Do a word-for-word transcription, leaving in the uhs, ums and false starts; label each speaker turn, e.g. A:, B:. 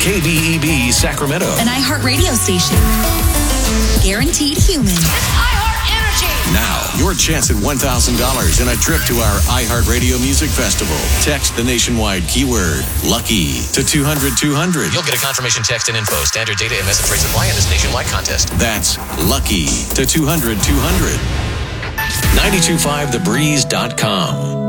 A: K B E B Sacramento.
B: An iHeart radio station. Guaranteed human.
C: It's iHeart Energy.
A: Now, your chance at one thousand dollars and a trip to our iHeartRadio Music Festival. Text the nationwide keyword LUCKY to two hundred two hundred.
D: You'll get a confirmation text and info. Standard data and message rates apply in this nationwide contest.
A: That's LUCKY to two hundred two hundred. nine two five the breeze dot com.